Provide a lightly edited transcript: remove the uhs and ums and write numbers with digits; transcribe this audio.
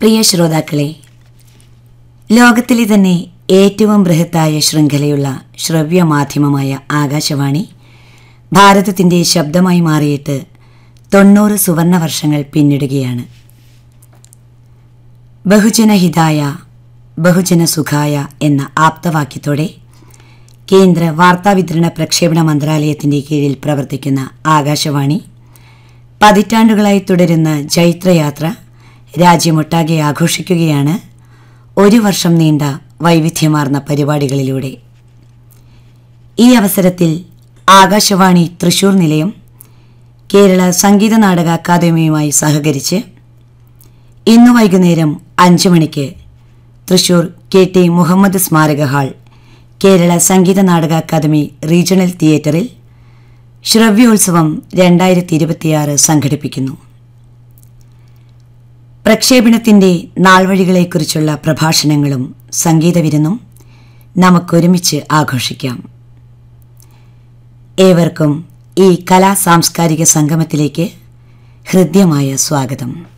പ്രിയ ശ്രോതാക്കളെ, ലോകത്തിലെ തന്നെ ഏറ്റവും ബൃഹത്തായ ശൃംഖലയുള്ള ശ്രവ്യമാധ്യമമായ ആകാശവാണി ഭാരതത്തിൻ്റെ ശബ്ദമായി മാറിയിട്ട് 90 സുവർണ വർഷങ്ങൾ പിന്നിടുകയാണ്. ബഹുജനഹിതായ ബഹുജനസുഖായ എന്ന ആപ്തവാക്യത്തോടെ കേന്ദ്ര വാർത്താവിതരണ പ്രക്ഷേപണ മന്ത്രാലയത്തിൻ്റെ കീഴിൽ പ്രവർത്തിക്കുന്ന ആകാശവാണി പതിറ്റാണ്ടുകളായി തുടരുന്ന ജൈത്രയാത്ര രാജ്യമൊട്ടാകെ ആഘോഷിക്കുകയാണ് 1 വർഷം നീണ്ട വൈവിധ്യമാർന്ന പരിപാടികളിലൂടെ. ഈ അവസരത്തിൽ ആകാശവാണി തൃശൂർ നിലയം കേരള സംഗീത നാടക അക്കാദമിയുമായി സഹകരിച്ച് ഇന്നു വൈകുന്നേരം 5 മണിക്ക് തൃശൂർ KT മുഹമ്മദ് സ്മാരക hall Kerala Sangeetha Nataka academy regional തിയേറ്ററിൽ ശ്രവ്യോത്സവം 2026 സംഘടിപ്പിക്കുന്നു. പ്രക്ഷേപണത്തിൻ്റെ നാൾവഴികളെക്കുറിച്ചുള്ള പ്രഭാഷണങ്ങളും സംഗീത വിരുന്നും നമുക്കൊരുമിച്ച് ആഘോഷിക്കാം. ഏവർക്കും ഈ കലാ സാംസ്കാരിക സംഗമത്തിലേക്ക് ഹൃദ്യമായ സ്വാഗതം.